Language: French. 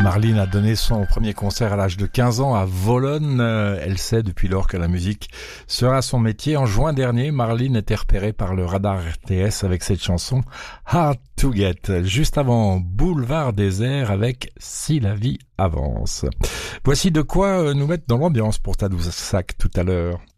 Marlene a donné son premier concert à l'âge de 15 ans à Vologne. Elle sait depuis lors que la musique sera son métier. En juin dernier, Marlene était repérée par le radar RTS avec cette chanson Hard to Get. Juste avant Boulevard désert avec Si la vie avance. Voici de quoi nous mettre dans l'ambiance pour Tadoussac tout à l'heure.